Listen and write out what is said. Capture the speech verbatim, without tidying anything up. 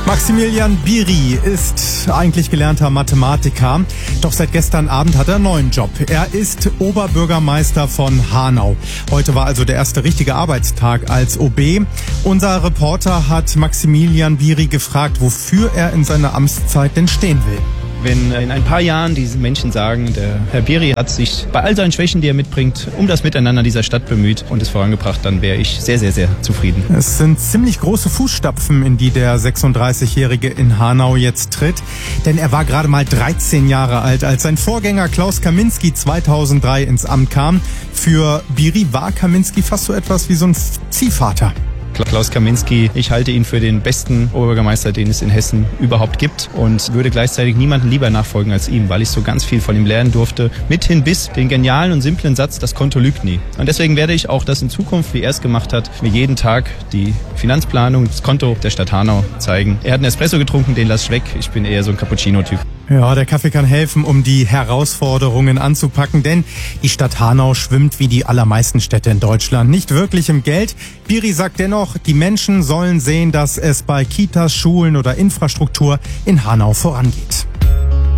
Maximilian Biri ist eigentlich gelernter Mathematiker, doch seit gestern Abend hat er einen neuen Job. Er ist Oberbürgermeister von Hanau. Heute war also der erste richtige Arbeitstag als O B. Unser Reporter hat Maximilian Biri gefragt, wofür er in seiner Amtszeit denn stehen will. Wenn in ein paar Jahren diese Menschen sagen, der Herr Biri hat sich bei all seinen Schwächen, die er mitbringt, um das Miteinander dieser Stadt bemüht und es vorangebracht, dann wäre ich sehr, sehr, sehr zufrieden. Es sind ziemlich große Fußstapfen, in die der sechsunddreißigjährige in Hanau jetzt tritt. Denn er war gerade mal dreizehn Jahre alt, als sein Vorgänger Klaus Kaminski zweitausenddrei ins Amt kam. Für Biri war Kaminski fast so etwas wie so ein Ziehvater. Klaus Kaminski, ich halte ihn für den besten Oberbürgermeister, den es in Hessen überhaupt gibt und würde gleichzeitig niemanden lieber nachfolgen als ihm, weil ich so ganz viel von ihm lernen durfte. Mithin bis den genialen und simplen Satz, das Konto lügt nie. Und deswegen werde ich auch das in Zukunft, wie er es gemacht hat, mir jeden Tag die Finanzplanung, das Konto der Stadt Hanau zeigen. Er hat einen Espresso getrunken, den lass ich weg. Ich bin eher so ein Cappuccino-Typ. Ja, der Kaffee kann helfen, um die Herausforderungen anzupacken, denn die Stadt Hanau schwimmt wie die allermeisten Städte in Deutschland nicht wirklich im Geld. Biri sagt dennoch, die Menschen sollen sehen, dass es bei Kitas, Schulen oder Infrastruktur in Hanau vorangeht.